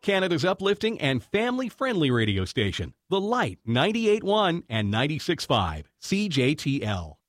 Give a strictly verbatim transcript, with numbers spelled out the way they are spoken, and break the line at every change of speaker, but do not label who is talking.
Canada's uplifting and family-friendly radio station, The Light ninety-eight point one and ninety-six point five, C J T L.